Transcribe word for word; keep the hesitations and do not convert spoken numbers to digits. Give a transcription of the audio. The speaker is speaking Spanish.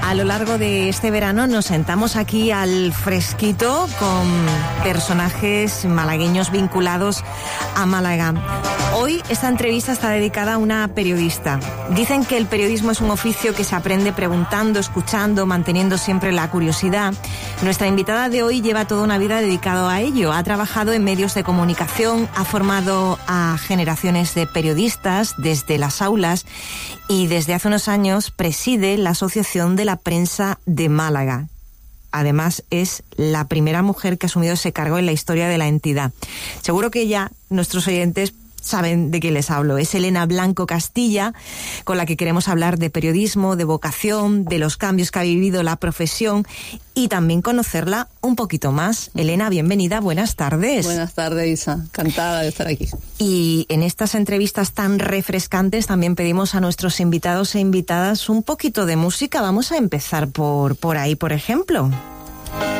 A lo largo de este verano nos sentamos aquí al fresquito con personajes malagueños vinculados a Málaga. Hoy esta entrevista está dedicada a una periodista. Dicen que el periodismo es un oficio que se aprende preguntando, escuchando, manteniendo siempre la curiosidad. Nuestra invitada de hoy lleva toda una vida dedicada a ello. Ha trabajado en medios de comunicación, ha formado a generaciones de periodistas desde las aulas y desde hace unos años preside la Asociación de la Prensa de Málaga. Además, es la primera mujer que ha asumido ese cargo en la historia de la entidad. Seguro que ya nuestros oyentes saben de qué les hablo. Es Elena Blanco Castilla, con la que queremos hablar de periodismo, de vocación, de los cambios que ha vivido la profesión y también conocerla un poquito más. Elena, bienvenida, buenas tardes. Buenas tardes, Isa. Encantada de estar aquí. Y en estas entrevistas tan refrescantes también pedimos a nuestros invitados e invitadas un poquito de música. Vamos a empezar por, por ahí, por ejemplo.